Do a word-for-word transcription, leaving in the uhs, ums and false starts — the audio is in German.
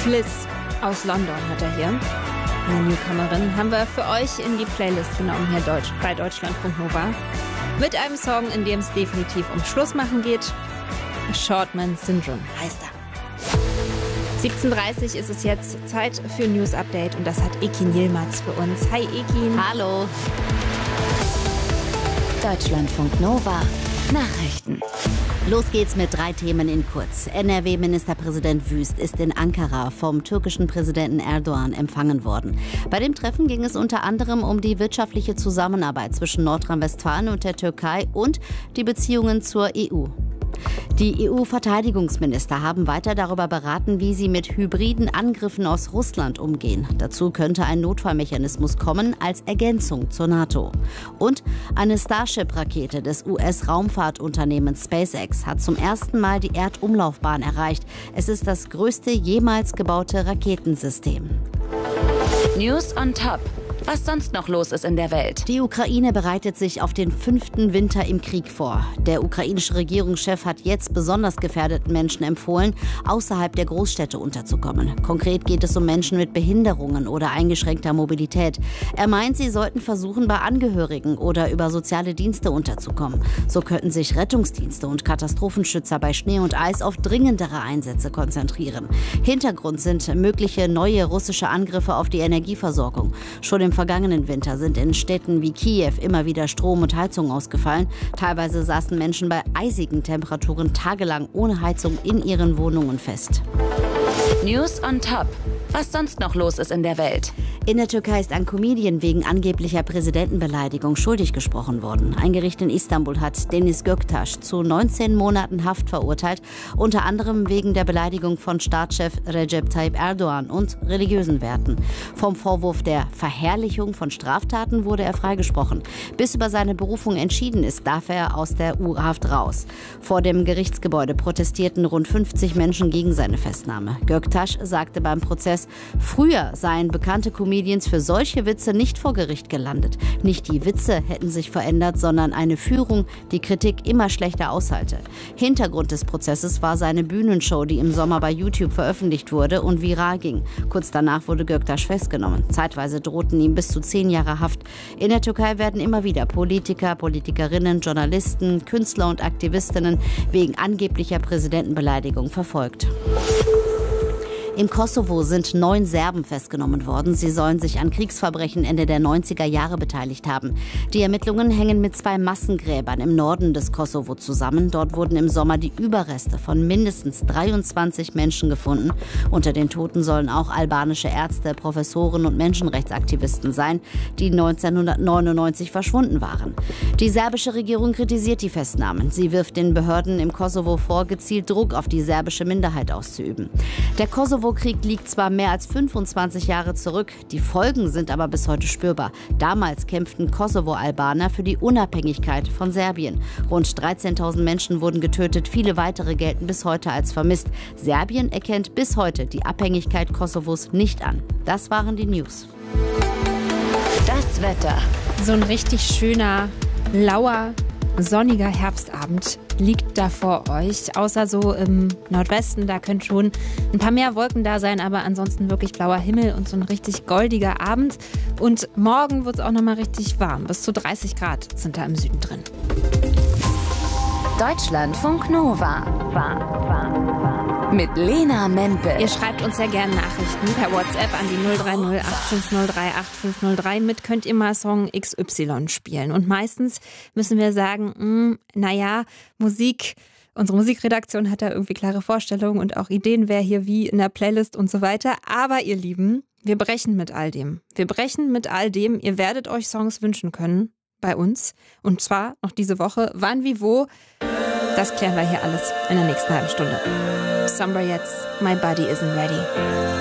Fliss aus London hat er hier. Eine Newcomerin haben wir für euch in die Playlist genommen hier Deutsch, bei Deutschlandfunk Nova. Mit einem Song, in dem es definitiv um Schlussmachen geht. Shortman Syndrome heißt er. siebzehn Uhr dreißig ist es jetzt, Zeit für News Update und das hat Ekin Yilmaz für uns. Hi Ekin. Hallo. Deutschlandfunk Nova Nachrichten. Los geht's mit drei Themen in kurz. N R W-Ministerpräsident Wüst ist in Ankara vom türkischen Präsidenten Erdogan empfangen worden. Bei dem Treffen ging es unter anderem um die wirtschaftliche Zusammenarbeit zwischen Nordrhein-Westfalen und der Türkei und die Beziehungen zur E U. Die E U-Verteidigungsminister haben weiter darüber beraten, wie sie mit hybriden Angriffen aus Russland umgehen. Dazu könnte ein Notfallmechanismus kommen als Ergänzung zur NATO. Und eine Starship-Rakete des U S-Raumfahrtunternehmens SpaceX hat zum ersten Mal die Erdumlaufbahn erreicht. Es ist das größte jemals gebaute Raketensystem. News on Top. Was sonst noch los ist in der Welt. Die Ukraine bereitet sich auf den fünften Winter im Krieg vor. Der ukrainische Regierungschef hat jetzt besonders gefährdeten Menschen empfohlen, außerhalb der Großstädte unterzukommen. Konkret geht es um Menschen mit Behinderungen oder eingeschränkter Mobilität. Er meint, sie sollten versuchen, bei Angehörigen oder über soziale Dienste unterzukommen. So könnten sich Rettungsdienste und Katastrophenschützer bei Schnee und Eis auf dringendere Einsätze konzentrieren. Hintergrund sind mögliche neue russische Angriffe auf die Energieversorgung. Schon im Im vergangenen Winter sind in Städten wie Kiew immer wieder Strom und Heizung ausgefallen. Teilweise saßen Menschen bei eisigen Temperaturen tagelang ohne Heizung in ihren Wohnungen fest. News on Top. Was sonst noch los ist in der Welt. In der Türkei ist ein Comedian wegen angeblicher Präsidentenbeleidigung schuldig gesprochen worden. Ein Gericht in Istanbul hat Deniz Göktaş zu neunzehn Monaten Haft verurteilt, unter anderem wegen der Beleidigung von Staatschef Recep Tayyip Erdogan und religiösen Werten. Vom Vorwurf der Verherrlichung von Straftaten wurde er freigesprochen. Bis über seine Berufung entschieden ist, darf er aus der U-Haft raus. Vor dem Gerichtsgebäude protestierten rund fünfzig Menschen gegen seine Festnahme. Göktaş sagte beim Prozess, früher seien bekannte Comedians für solche Witze nicht vor Gericht gelandet. Nicht die Witze hätten sich verändert, sondern eine Führung, die Kritik immer schlechter aushalte. Hintergrund des Prozesses war seine Bühnenshow, die im Sommer bei YouTube veröffentlicht wurde und viral ging. Kurz danach wurde Göktaş festgenommen. Zeitweise drohten ihm bis zu zehn Jahre Haft. In der Türkei werden immer wieder Politiker, Politikerinnen, Journalisten, Künstler und Aktivistinnen wegen angeblicher Präsidentenbeleidigung verfolgt. Im Kosovo sind neun Serben festgenommen worden. Sie sollen sich an Kriegsverbrechen Ende der neunziger Jahre beteiligt haben. Die Ermittlungen hängen mit zwei Massengräbern im Norden des Kosovo zusammen. Dort wurden im Sommer die Überreste von mindestens dreiundzwanzig Menschen gefunden. Unter den Toten sollen auch albanische Ärzte, Professoren und Menschenrechtsaktivisten sein, die neunzehnhundertneunundneunzig verschwunden waren. Die serbische Regierung kritisiert die Festnahmen. Sie wirft den Behörden im Kosovo vor, gezielt Druck auf die serbische Minderheit auszuüben. Der Kosovo Kosovo-Krieg liegt zwar mehr als fünfundzwanzig Jahre zurück, die Folgen sind aber bis heute spürbar. Damals kämpften Kosovo-Albaner für die Unabhängigkeit von Serbien. Rund dreizehntausend Menschen wurden getötet, viele weitere gelten bis heute als vermisst. Serbien erkennt bis heute die Abhängigkeit Kosovos nicht an. Das waren die News. Das Wetter. So ein richtig schöner, lauer, sonniger Herbstabend liegt da vor euch. Außer so im Nordwesten, da können schon ein paar mehr Wolken da sein, aber ansonsten wirklich blauer Himmel und so ein richtig goldiger Abend. Und morgen wird es auch nochmal richtig warm. Bis zu dreißig Grad sind da im Süden drin. Deutschlandfunk Nova. War, war, war. Mit Lena Mempel. Ihr schreibt uns ja gerne Nachrichten per WhatsApp an die null drei null acht fünf null drei acht fünf null drei. Mit könnt ihr mal Song X Y spielen. Und meistens müssen wir sagen, naja, Musik, unsere Musikredaktion hat da irgendwie klare Vorstellungen und auch Ideen, wer hier wie in der Playlist und so weiter. Aber ihr Lieben, wir brechen mit all dem. Wir brechen mit all dem. Ihr werdet euch Songs wünschen können bei uns. Und zwar noch diese Woche. Wann, wie, wo? Das klären wir hier alles in der nächsten halben Stunde. Somber jetzt, My Body Isn't Ready.